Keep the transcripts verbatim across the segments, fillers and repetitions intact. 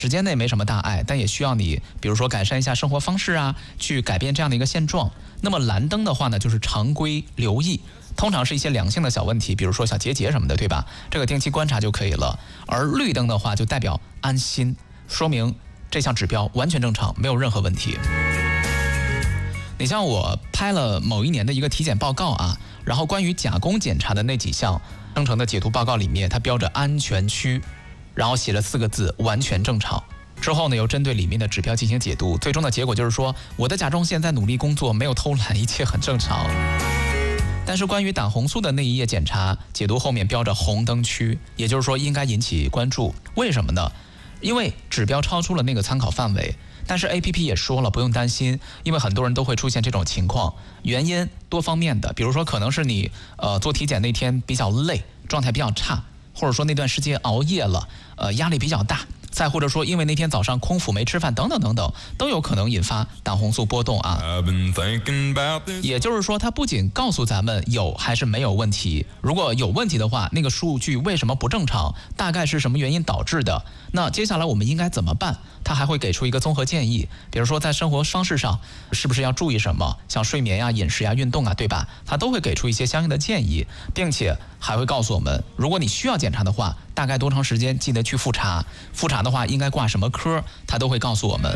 时间内没什么大碍，但也需要你比如说改善一下生活方式啊，去改变这样的一个现状。那么蓝灯的话呢，就是常规留意，通常是一些良性的小问题，比如说小结节什么的，对吧？这个定期观察就可以了。而绿灯的话就代表安心，说明这项指标完全正常，没有任何问题。你像我拍了某一年的一个体检报告啊，然后关于甲工检查的那几项生成的解读报告里面，它标着安全区，然后写了四个字完全正常。之后呢，又针对里面的指标进行解读，最终的结果就是说，我的甲状腺在努力工作，没有偷懒，一切很正常。但是关于胆红素的那一页检查解读后面标着红灯区，也就是说应该引起关注。为什么呢？因为指标超出了那个参考范围。但是 A P P 也说了，不用担心，因为很多人都会出现这种情况，原因多方面的，比如说可能是你呃做体检那天比较累，状态比较差，或者说那段时间熬夜了，呃压力比较大，再或者说因为那天早上空腹没吃饭等等等等，都有可能引发胆红素波动啊。也就是说，它不仅告诉咱们有还是没有问题，如果有问题的话，那个数据为什么不正常，大概是什么原因导致的，那接下来我们应该怎么办？它还会给出一个综合建议，比如说在生活方式上是不是要注意什么，像睡眠呀、饮食呀、运动啊，对吧？它都会给出一些相应的建议，并且还会告诉我们，如果你需要检查的话，大概多长时间记得去复查，复查的话应该挂什么科，它都会告诉我们。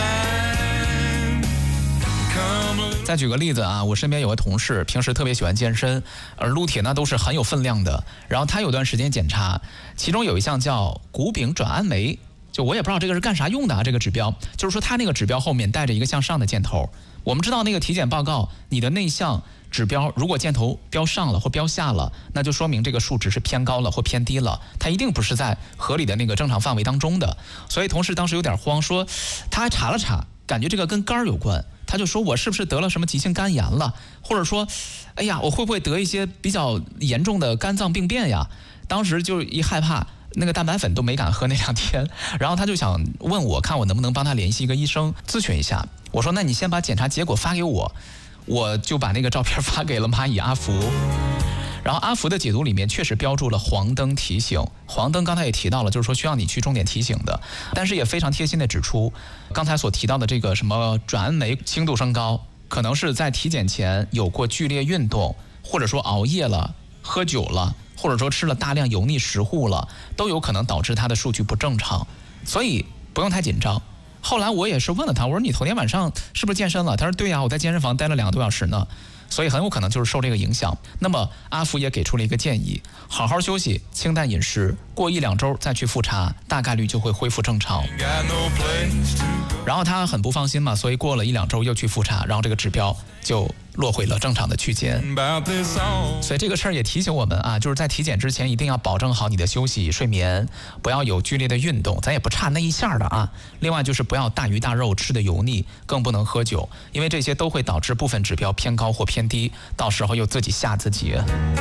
再举个例子啊，我身边有个同事平时特别喜欢健身，而撸铁呢都是很有分量的，然后他有段时间检查，其中有一项叫谷丙转氨酶，就我也不知道这个是干啥用的啊，这个指标就是说它那个指标后面带着一个向上的箭头。我们知道那个体检报告，你的那项指标如果箭头标上了或标下了，那就说明这个数值是偏高了或偏低了，它一定不是在合理的那个正常范围当中的。所以同事当时有点慌，说他还查了查，感觉这个跟肝有关，他就说我是不是得了什么急性肝炎了，或者说哎呀我会不会得一些比较严重的肝脏病变呀。当时就一害怕，那个蛋白粉都没敢喝那两天，然后他就想问我看我能不能帮他联系一个医生咨询一下。我说那你先把检查结果发给我，我就把那个照片发给了蚂蚁阿福。然后阿福的解读里面确实标注了黄灯提醒，黄灯刚才也提到了，就是说需要你去重点提醒的，但是也非常贴心的指出，刚才所提到的这个什么转氨酶轻度升高，可能是在体检前有过剧烈运动，或者说熬夜了、喝酒了，或者说吃了大量油腻食物了，都有可能导致它的数据不正常，所以不用太紧张。后来我也是问了他，我说你头天晚上是不是健身了？他说对呀，我在健身房待了两个多小时呢。所以很有可能就是受这个影响。那么阿福也给出了一个建议，好好休息，清淡饮食，过一两周再去复查，大概率就会恢复正常。然后他很不放心嘛，所以过了一两周又去复查，然后这个指标就落回了正常的区间。所以这个事儿也提醒我们啊，就是在体检之前一定要保证好你的休息睡眠，不要有剧烈的运动，咱也不差那一下的啊。另外就是不要大鱼大肉，吃的油腻，更不能喝酒，因为这些都会导致部分指标偏高或偏低，到时候又自己吓自己。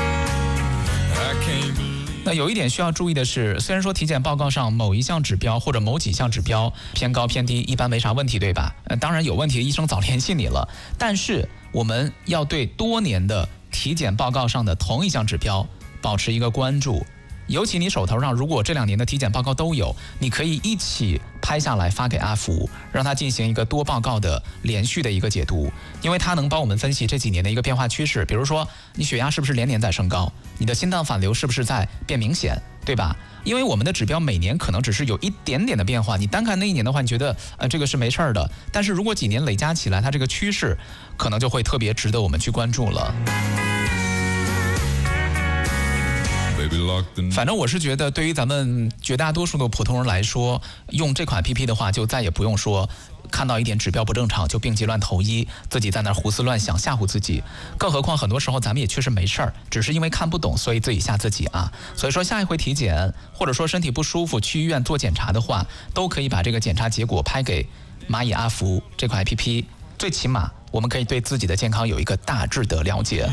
那有一点需要注意的是，虽然说体检报告上某一项指标或者某几项指标偏高偏低一般没啥问题，对吧？呃，当然有问题的医生早联系你了，但是我们要对多年的体检报告上的同一项指标保持一个关注。尤其你手头上如果这两年的体检报告都有，你可以一起拍下来发给阿福，让他进行一个多报告的连续的一个解读，因为他能帮我们分析这几年的一个变化趋势。比如说你血压是不是连年在升高，你的心脏反流是不是在变明显，对吧？因为我们的指标每年可能只是有一点点的变化，你单看那一年的话，你觉得呃这个是没事的，但是如果几年累加起来，它这个趋势可能就会特别值得我们去关注了。反正我是觉得，对于咱们绝大多数的普通人来说，用这款 A P P 的话，就再也不用说看到一点指标不正常就病急乱投医，自己在那儿胡思乱想吓唬自己。更何况很多时候咱们也确实没事儿，只是因为看不懂，所以自己吓自己啊。所以说下一回体检或者说身体不舒服去医院做检查的话，都可以把这个检查结果拍给蚂蚁阿福这款 A P P， 最起码我们可以对自己的健康有一个大致的了解。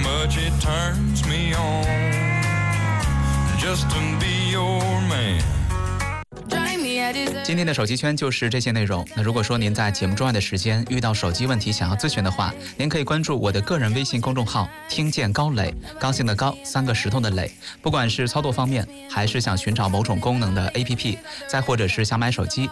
今天的手机圈就是这些内容。那如果说您在节目之外的时间遇到手机问题想要咨询的话，您可以关注我的个人微信公众号听见高磊，高兴的高，三个石头的磊。不管是操作方面还是想寻找某种功能的 A P P， 再或者是想买手机